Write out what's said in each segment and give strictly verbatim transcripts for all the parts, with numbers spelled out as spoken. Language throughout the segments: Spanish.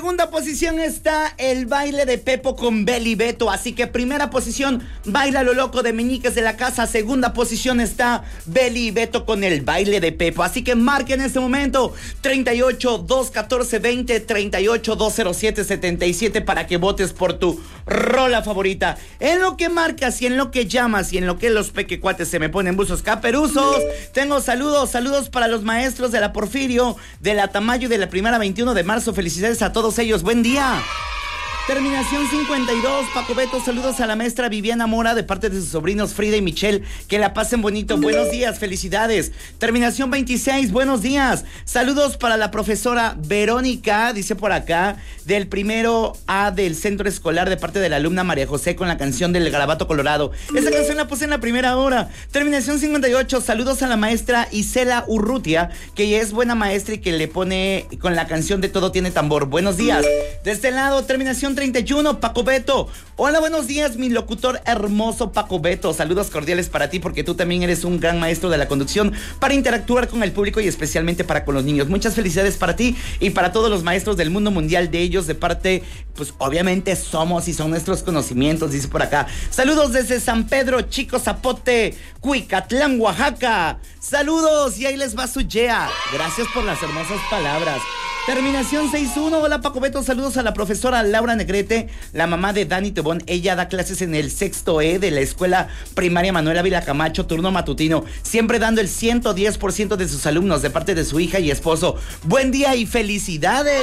Segunda posición está el baile de Pepo con Beli Beto, así que primera posición, Baila lo Loco de Meñiques de la Casa. Segunda posición está Beli y Beto con el baile de Pepo, así que marca en este momento treinta y ocho, dos catorce, veinte, treinta y ocho, dos cero siete, setenta y siete para que votes por tu rola favorita. En lo que marcas y en lo que llamas y en lo que los pequecuates se me ponen buzos caperuzos, tengo saludos, saludos para los maestros de la Porfirio, de la Tamayo y de la Primera veintiuno de marzo. Felicidades a todos ellos, buen día. Terminación cincuenta y dos, Paco Beto, saludos a la maestra Viviana Mora de parte de sus sobrinos Frida y Michelle, que la pasen bonito, buenos días, felicidades. Terminación veintiséis, buenos días, saludos para la profesora Verónica, dice por acá, del primero A del centro escolar de parte de la alumna María José con la canción del Garabato Colorado. Esa canción la puse en la primera hora. Terminación cincuenta y ocho, saludos a la maestra Isela Urrutia, que es buena maestra y que le pone con la canción de Todo Tiene Tambor. Buenos días. De este lado, terminación treinta y uno, Paco Beto. Hola, buenos días, mi locutor hermoso Paco Beto. Saludos cordiales para ti porque tú también eres un gran maestro de la conducción para interactuar con el público y especialmente para con los niños. Muchas felicidades para ti y para todos los maestros del mundo mundial, de ellos de parte, pues obviamente somos y son nuestros conocimientos, dice por acá. Saludos desde San Pedro, Chico Zapote, Cuicatlán, Oaxaca. Saludos y ahí les va su Yea. Gracias por las hermosas palabras. Terminación sesenta y uno, hola Paco Beto, saludos a la profesora Laura Negrete, la mamá de Dani Tebón. Ella da clases en el sexto E de la escuela primaria Manuel Ávila Camacho, turno matutino, siempre dando el ciento diez por ciento de sus alumnos de parte de su hija y esposo. Buen día y felicidades.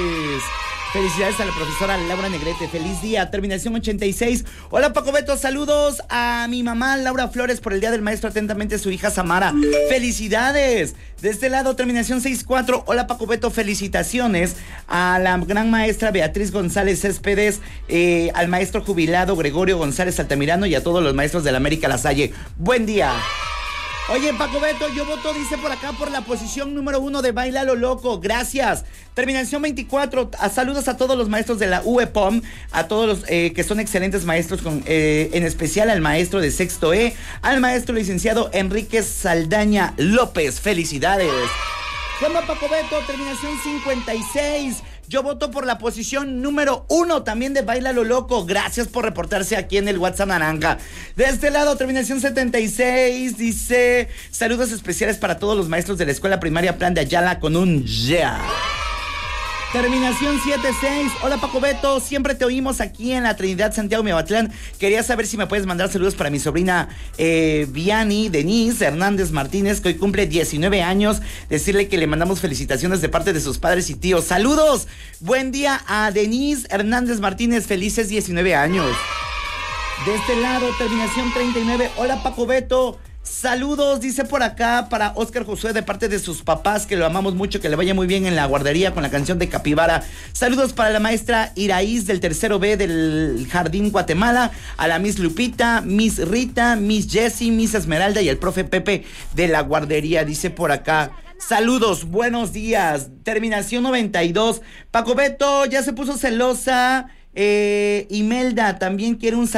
Felicidades a la profesora Laura Negrete, feliz día. Terminación ochenta y seis, hola Paco Beto, saludos a mi mamá Laura Flores por el día del maestro, atentamente su hija Samara. Felicidades. De este lado, terminación sesenta y cuatro, hola Paco Beto, felicitaciones a la gran maestra Beatriz González Céspedes, eh, al maestro jubilado Gregorio González Altamirano y a todos los maestros de la América La Salle. Buen día. Oye, Paco Beto, yo voto, dice por acá, por la posición número uno de Baila lo Loco. Gracias. Terminación veinticuatro, a saludos a todos los maestros de la U E P O M, a todos los eh, que son excelentes maestros, con, eh, en especial al maestro de sexto E, al maestro licenciado Enrique Saldaña López. Felicidades. Llama Paco Beto, terminación cincuenta y seis. Yo voto por la posición número uno también de Baila lo Loco. Gracias por reportarse aquí en el WhatsApp Naranja. De este lado, terminación setenta y seis, dice, saludos especiales para todos los maestros de la escuela primaria Plan de Ayala con un yeah. Terminación setenta y seis, hola Paco Beto, siempre te oímos aquí en la Trinidad Santiago Miahuatlán. Quería saber si me puedes mandar saludos para mi sobrina eh, Viani Denise Hernández Martínez, que hoy cumple diecinueve años. Decirle que le mandamos felicitaciones de parte de sus padres y tíos. ¡Saludos! Buen día a Denise Hernández Martínez, felices diecinueve años. De este lado, terminación treinta y nueve, hola Paco Beto. Saludos, dice por acá, para Oscar Josué de parte de sus papás, que lo amamos mucho, que le vaya muy bien en la guardería con la canción de Capibara. Saludos para la maestra Iraíz del tercero B del Jardín Guatemala, a la Miss Lupita, Miss Rita, Miss Jessie, Miss Esmeralda y el profe Pepe de la guardería, dice por acá. Saludos, buenos días. Terminación noventa y dos, Paco Beto, ya se puso celosa. Eh, Imelda también quiere un saludo.